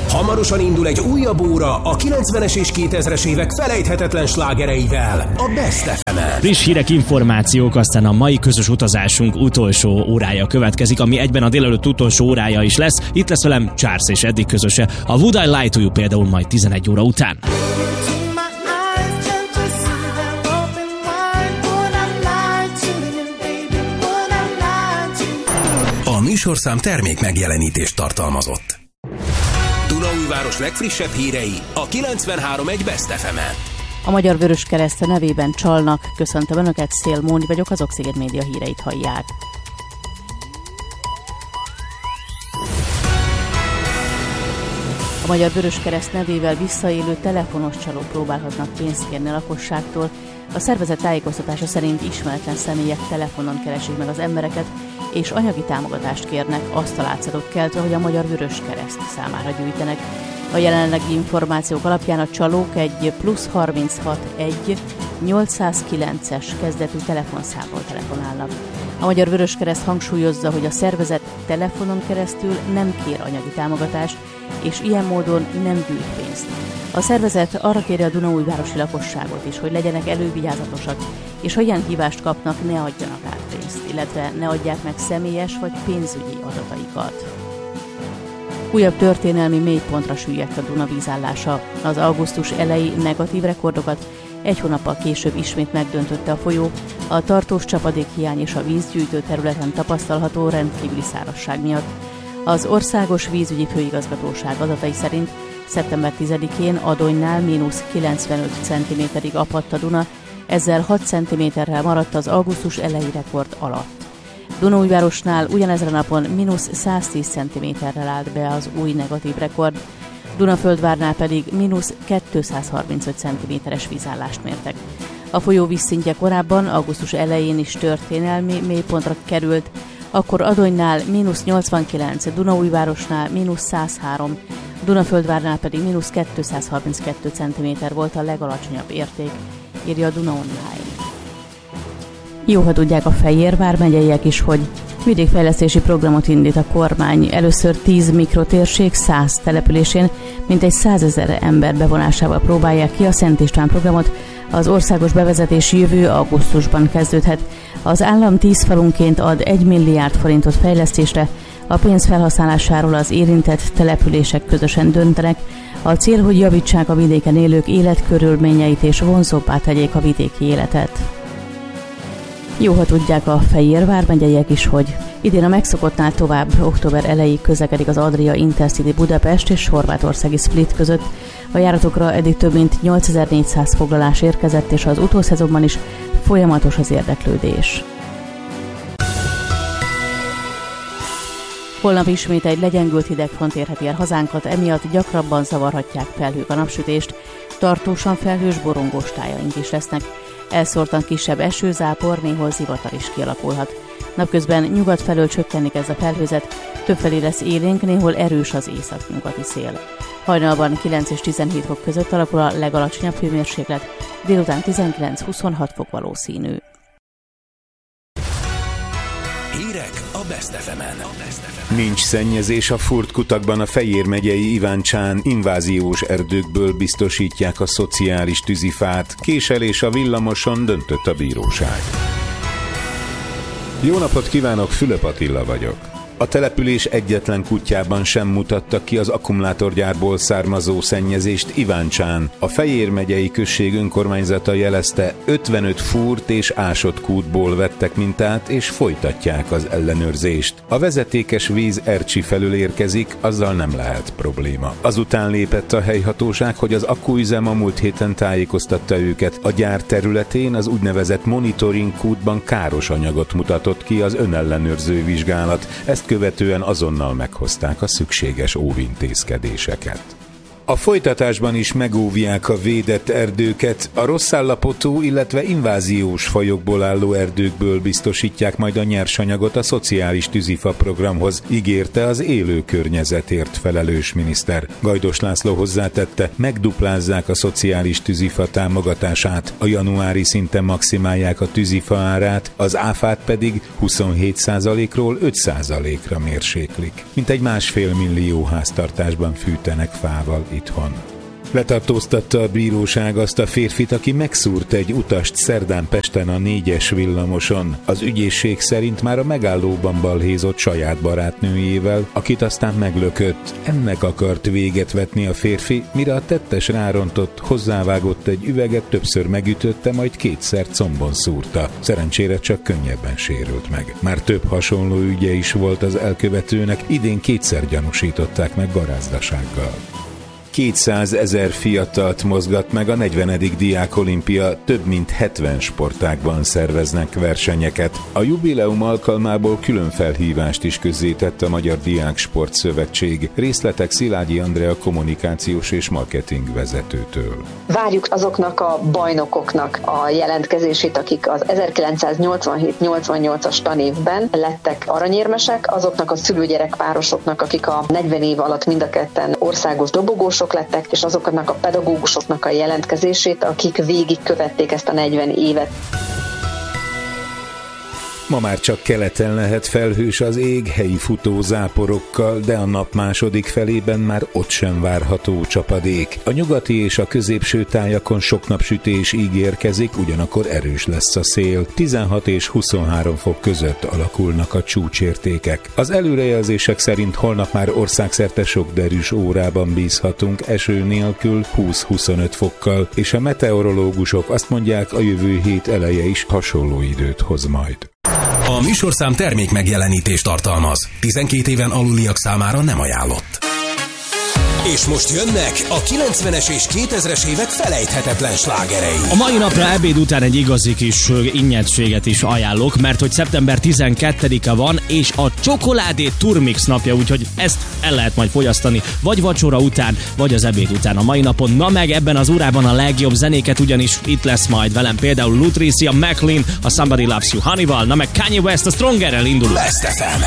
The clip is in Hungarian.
Hamarosan indul egy újabb óra a 90-es és 2000-es évek felejthetetlen slágereivel, a Best FM-en. Friss hírek, információk, aztán a mai közös utazásunk utolsó órája következik, ami egyben a délelőtt utolsó órája is lesz. Itt lesz velem Charles és eddig közöse. A Would I Lie to You például majd 11 óra után. A műsorszám termék megjelenítést tartalmazott. Dunaújváros legfrissebb hírei a 93.1 Best FM-en. A Magyar Vöröskereszt nevében csalnak. Köszöntöm Önöket, Szél Móni vagyok, az Oxigén Média híreit hallják. A Magyar Vöröskereszt nevével visszaélő telefonos csalók próbálhatnak pénzt kérni a lakosságtól. A szervezet tájékoztatása szerint ismeretlen személyek telefonon keresik meg az embereket, és anyagi támogatást kérnek, azt a látszatot keltve, hogy a Magyar Vöröskereszt számára gyűjtenek. A jelenlegi információk alapján a csalók egy +36 809-es kezdetű telefonszámból telefonálnak. A Magyar Vöröskereszt hangsúlyozza, hogy a szervezet telefonon keresztül nem kér anyagi támogatást, és ilyen módon nem gyűjt pénzt. A szervezet arra kéri a dunaújvárosi lakosságot is, hogy legyenek elővigyázatosak, és ha ilyen hívást kapnak, ne adjanak át pénzt, illetve ne adják meg személyes vagy pénzügyi adataikat. Újabb történelmi mélypontra süllyedt a Duna vízállása. Az augusztus eleji negatív rekordokat egy hónappal később ismét megdöntötte a folyó, a tartós csapadékhiány és a vízgyűjtő területen tapasztalható rendkívüli szárazság miatt. Az Országos Vízügyi Főigazgatóság adatai szerint szeptember 10-én Adonynál -95 cm-ig apadt a Duna, ezzel 6 cm-rel maradt az augusztus eleji rekord alatt. Dunaújvárosnál ugyanezen a napon -110 cm-rel állt be az új negatív rekord, Dunaföldvárnál pedig -235 cm-es vízállást mértek. A folyó vízszintje korábban, augusztus elején is történelmi mélypontra került, akkor Adonynál -89, Dunaújvárosnál -103, Dunaföldvárnál pedig -232 cm volt a legalacsonyabb érték, írja a Duna Online. Jó, ha tudják a Fejér vármegyeiek is, hogy vidékfejlesztési programot indít a kormány. Először 10 mikrotérség 100 településén mintegy 100 000 ember bevonásával próbálják ki a Szent István programot. Az országos bevezetés jövő augusztusban kezdődhet. Az állam 10 falunként ad 1 milliárd forintot fejlesztésre, a pénz felhasználásáról az érintett települések közösen döntenek. A cél, hogy javítsák a vidéken élők életkörülményeit és vonzóbbá tegyék a vidéki életet. Jó, ha tudják a Fejér vármegyeiek is, hogy idén a megszokottnál tovább október elejéig közlekedik az Adria Intercity Budapest és horvátországi Split között. A járatokra eddig több mint 8400 foglalás érkezett, és az utószezonban is folyamatos az érdeklődés. Holnap ismét egy legyengült hidegfront érheti el hazánkat, emiatt gyakrabban zavarhatják felhők a napsütést, tartósan felhős borongós tájaink is lesznek. Elszórtan kisebb esőzápor, néhol zivatar is kialakulhat. Napközben nyugat felől csökkenni kezd a felhőzet, többfelé lesz élénk, néhol erős az északnyugati szél. Hajnalban 9 és 17 fok között alakul a legalacsonyabb hőmérséklet, délután 19-26 fok valószínű. Hírek a Best FM-en. Nincs szennyezés a Furt-kutakban, a Fejér megyei Iváncsán inváziós erdőkből biztosítják a szociális tűzifát, késelés a villamoson, döntött a bíróság. Jó napot kívánok, Fülöp Attila vagyok. A település egyetlen kutyában sem mutattak ki az akkumulátorgyárból származó szennyezést Iváncsán. A Fejér megyei község önkormányzata jelezte, 55 fúrt és ásott kútból vettek mintát, és folytatják az ellenőrzést. A vezetékes víz Ercsi felől érkezik, azzal nem lehet probléma. Azután lépett a helyhatóság, hogy az akkuüzem a múlt héten tájékoztatta őket. A gyár területén az úgynevezett monitoring kútban káros anyagot mutatott ki az önellenőrző vizsgálat. Ezt követően azonnal meghozták a szükséges óvintézkedéseket. A folytatásban is megóvják a védett erdőket, a rosszállapotú, illetve inváziós fajokból álló erdőkből biztosítják majd a nyersanyagot a szociális tűzifa programhoz, ígérte az élő környezetért felelős miniszter. Gajdos László hozzátette, megduplázzák a szociális tűzifa támogatását, a januári szinten maximálják a tűzifa árát, az áfát pedig 27%-ról 5%-ra mérséklik. Mintegy 1,5 millió háztartásban fűtenek fával itthon. Letartóztatta a bíróság azt a férfit, aki megszúrt egy utast szerdán Pesten a 4-es villamoson. Az ügyészség szerint már a megállóban balhézott saját barátnőjével, akit aztán meglökött. Ennek akart véget vetni a férfi, mire a tettes rárontott, hozzávágott egy üveget, többször megütötte, majd 2-szer combon szúrta. Szerencsére csak könnyebben sérült meg. Már több hasonló ügye is volt az elkövetőnek, idén 2-szer gyanúsították meg garázdasággal. 200 000 fiatalt mozgat meg a 40. Diákolimpia, több mint 70 sportágban szerveznek versenyeket. A jubileum alkalmából külön felhívást is közzétett a Magyar Diáksport Szövetség. Részletek Szilágyi Andrea kommunikációs és marketing vezetőtől. Várjuk azoknak a bajnokoknak a jelentkezését, akik az 1987-88-as tanévben lettek aranyérmesek, azoknak a szülőgyerekpárosoknak, akik a 40 év alatt mind a ketten országos dobogósok lettek, és azoknak a pedagógusoknak a jelentkezését, akik végigkövették ezt a 40 évet. Ma már csak keleten lehet felhős az ég helyi futózáporokkal, de a nap második felében már ott sem várható csapadék. A nyugati és a középső tájakon sok napsütés ígérkezik, ugyanakkor erős lesz a szél. 16 és 23 fok között alakulnak a csúcsértékek. Az előrejelzések szerint holnap már országszerte sok derűs órában bízhatunk eső nélkül 20-25 fokkal, és a meteorológusok azt mondják, a jövő hét eleje is hasonló időt hoz majd. A műsorszám termék megjelenítést tartalmaz. 12 éven aluliak számára nem ajánlott. És most jönnek a 90-es és 2000-es évek felejthetetlen slágerei. A mai napra ebéd után egy igazi kis innyedséget is ajánlok, mert hogy szeptember 12-e van, és a csokoládé turmix napja, úgyhogy ezt el lehet majd fogyasztani, vagy vacsora után, vagy az ebéd után a mai napon. Na meg ebben az órában a legjobb zenéket, ugyanis itt lesz majd velem például Lutricia McLean, a Somebody Loves You Honey-val, na meg Kanye West a Stronger-rel indulunk. Best FM.